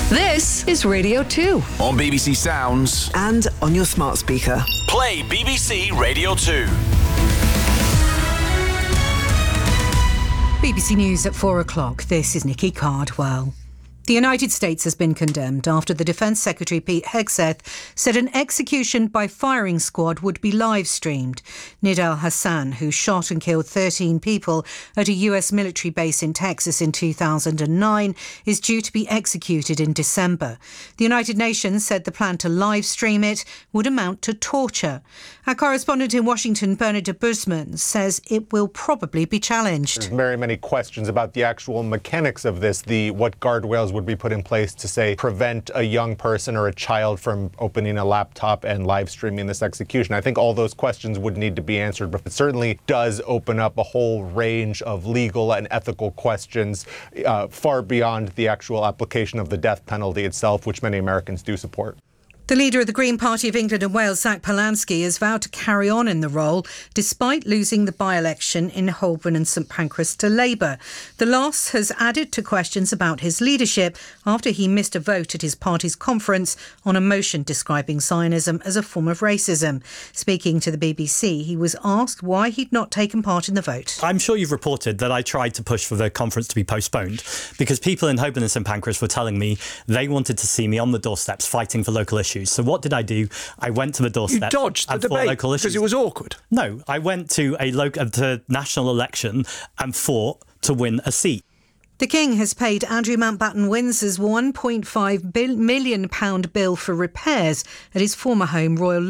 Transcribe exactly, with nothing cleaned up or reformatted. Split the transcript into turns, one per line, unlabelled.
This is Radio two.
On B B C Sounds.
And on your smart speaker.
Play B B C Radio two.
B B C News at four o'clock. This is Nikki Cardwell. The United States has been condemned after the Defence Secretary Pete Hegseth said an execution by firing squad would be live-streamed. Nid al-Hassan, who shot and killed thirteen people at a U S military base in Texas in two thousand nine, is due to be executed in December. The United Nations said the plan to live-stream it would amount to torture. Our correspondent in Washington, Bernard de Busman, says it will probably be challenged.
There's very many questions about the actual mechanics of this, the what guardrails would be put in place to, say, prevent a young person or a child from opening a laptop and live streaming this execution. I think all those questions would need to be answered, but it certainly does open up a whole range of legal and ethical questions uh, far beyond the actual application of the death penalty itself, which many Americans do support.
The leader of the Green Party of England and Wales, Zach Polanski, has vowed to carry on in the role despite losing the by-election in Holborn and St Pancras to Labour. The loss has added to questions about his leadership after he missed a vote at his party's conference on a motion describing Zionism as a form of racism. Speaking to the B B C, he was asked why he'd not taken part in the vote.
I'm sure you've reported that I tried to push for the conference to be postponed because people in Holborn and St Pancras were telling me they wanted to see me on the doorsteps fighting for local issues. So what did I do? I went to the doorstep.
You dodged the
and fought
debate
local issues.
because it was awkward.
No, I went to a local to national election and fought to win a seat.
The King has paid Andrew Mountbatten Windsor's one point five million pounds bill for repairs at his former home, Royal